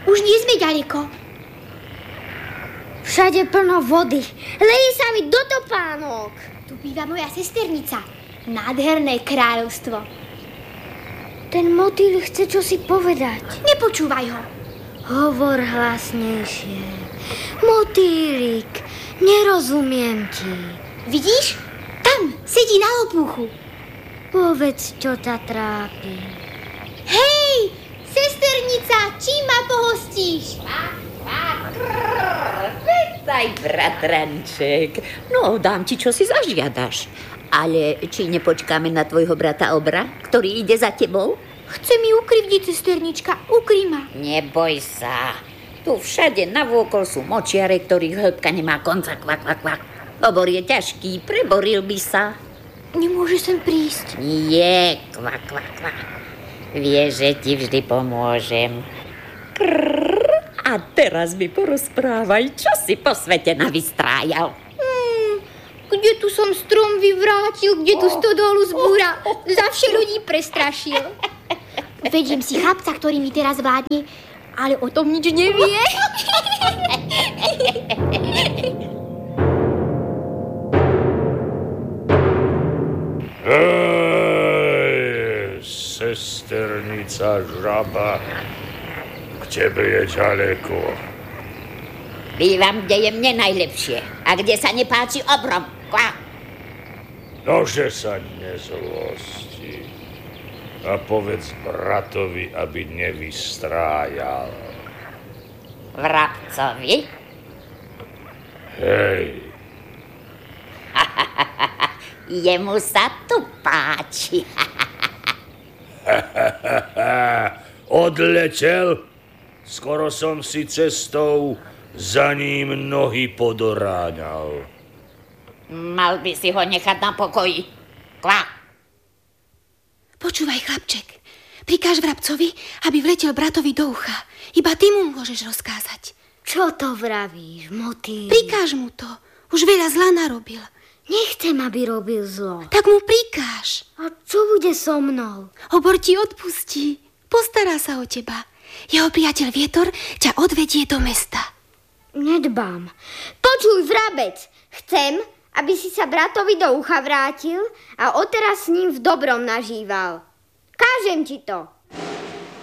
Už nie sme ďaleko. Všade plno vody. Leje sa mi do topánok. Tu býva moja sesternica. Nádherné kráľovstvo. Ten motýl chce čosi povedať. Nepočúvaj ho. Hovor hlasnejšie. Motýlik, nerozumiem ti. Vidíš? Tam sedí na lopúchu. Povedz, čo ťa trápi. Hej, sesternica, čím ma pohostíš? Daj, bratranček. No, dám ti, čo si zažiadaš. Ale či nepočkáme na tvojho brata Obra, ktorý ide za tebou? Chce mi ukrivdiť, sesternička, ukryj ma. Neboj sa. Tu všade navôkol sú močiare, ktorých hĺbka nemá konca. Kvak, kvak, kvak. Obor je ťažký, preboril by sa. Nemôže sem prísť. Nie, kvak, kvak, kvak. Vieš, že ti vždy pomôžem. A teraz mi porozprávaj, čo si po svete navystrájal. Kde tu som strom vyvrátil, kde tu stodolu zbúra, zavše ľudí prestrašil. Vediem si chlapca, ktorý mi teraz vládne, ale o tom nič nevie. Hej, sesternica žaba, k tebe je ďaleko. Bývam, kde je mne najlepšie a kde sa nepáči Obrom. Kvak. Nože sa nezlosti a povedz bratovi, aby nevystrájal. Vrabcovi? Hej. Jemu sa tu páči. Odletel? Skoro som si cestou za ním nohy podoráňal. Mal by si ho nechať na pokoji. Kvak. Počúvaj, chlapček. Prikáž vrabcovi, aby vletel bratovi do ucha. Iba ty mu môžeš rozkázať. Čo to vravíš, motýl? Prikáž mu to. Už veľa zla narobil. Nechcem, aby robil zlo. Tak mu prikáž. A čo bude so mnou? Obor ti odpustí. Postará sa o teba. Jeho priateľ Vietor ťa odvedie do mesta. Nedbám. Počuj, vrabec. Chcem, aby si sa bratovi do ucha vrátil a odteraz s ním v dobrom nažíval. Kážem ti to.